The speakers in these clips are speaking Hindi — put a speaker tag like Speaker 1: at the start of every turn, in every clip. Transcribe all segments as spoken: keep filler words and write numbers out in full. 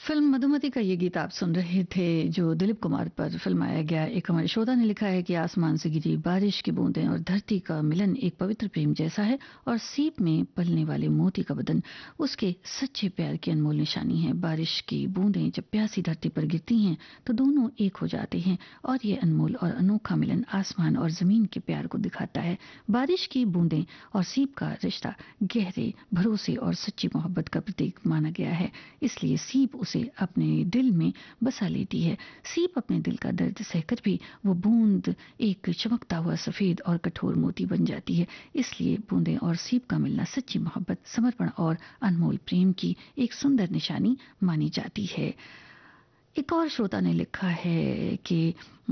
Speaker 1: फिल्म मधुमती का ये गीत आप सुन रहे थे जो दिलीप कुमार पर फिल्माया गया। एक हमारे श्रोता ने लिखा है कि आसमान से गिरी बारिश की बूंदें और धरती का मिलन एक पवित्र प्रेम जैसा है और सीप में पलने वाले मोती का बदन उसके सच्चे प्यार की अनमोल निशानी है। बारिश की बूंदें जब प्यासी धरती पर गिरती हैं तो दोनों एक हो जाते हैं और ये अनमोल और अनोखा मिलन आसमान और जमीन के प्यार को दिखाता है। बारिश की बूंदें और सीप का रिश्ता गहरे भरोसे और सच्ची मोहब्बत का प्रतीक माना गया है, इसलिए सीप उसे अपने दिल में बसा लेती है। सीप अपने दिल का दर्द सहकर भी वो बूंद एक चमकता हुआ सफेद और कठोर मोती बन जाती है। इसलिए बूंदें और सीप का मिलना सच्ची मोहब्बत, समर्पण और अनमोल प्रेम की एक सुंदर निशानी मानी जाती है। एक और श्रोता ने लिखा है कि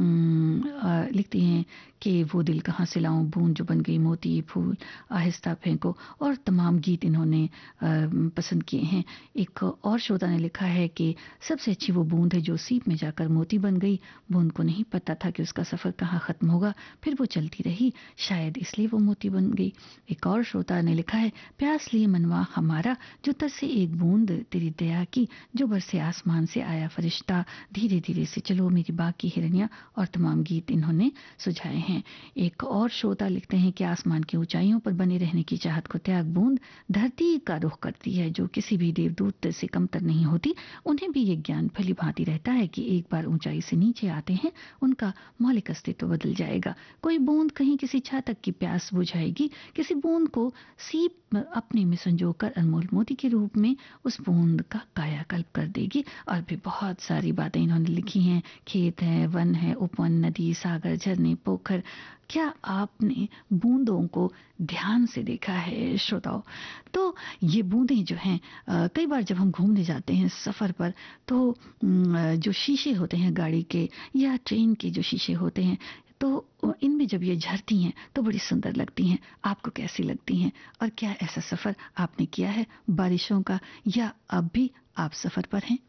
Speaker 1: लिखती हैं कि वो दिल कहाँ से लाऊं, बूंद जो बन गई मोती, फूल आहिस्ता फेंको, और तमाम गीत इन्होंने पसंद किए हैं। एक और श्रोता ने लिखा है कि सबसे अच्छी वो बूंद है जो सीप में जाकर मोती बन गई। बूंद को नहीं पता था कि उसका सफर कहाँ खत्म होगा, फिर वो चलती रही, शायद इसलिए वो मोती बन गई। एक और श्रोता ने लिखा है, प्यास लिए मनवा हमारा, जो तरसे एक बूंद तेरी दया की, जो बरसे आसमान से आया फरिश्ता, धीरे धीरे से चलो मेरी बाकी हिरनिया, और तमाम गीत इन्होंने सुझाए हैं। एक और श्रोता लिखते हैं कि आसमान की ऊंचाइयों पर बने रहने की चाहत को त्याग बूंद धरती का रुख करती है, जो किसी भी देवदूत से कमतर नहीं होती। उन्हें भी ये ज्ञान भली भांति रहता है कि एक बार ऊंचाई से नीचे आते हैं उनका मौलिक अस्तित्व बदल जाएगा। कोई बूंद कहीं किसी छातक की प्यास बुझाएगी, किसी बूंद को सीप अपने में संजोकर अनमोल मोती के रूप में उस बूंद का कायाकल्प कर देगी। और भी बहुत सारी बातें इन्होंने लिखी हैं। खेत है, वन है, उपवन, नदी, सागर, झरने, पोखर। क्या आपने बूंदों को ध्यान से देखा है श्रोताओं? तो ये बूंदें जो हैं, कई बार जब हम घूमने जाते हैं सफर पर, तो जो शीशे होते हैं गाड़ी के या ट्रेन के जो शीशे होते हैं, तो इनमें जब ये झरती हैं तो बड़ी सुंदर लगती हैं। आपको कैसी लगती हैं? और क्या ऐसा सफर आपने किया है बारिशों का, या अब भी आप सफर पर हैं?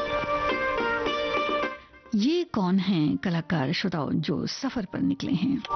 Speaker 1: ये कौन हैं कलाकार श्रोताओं जो सफर पर निकले हैं?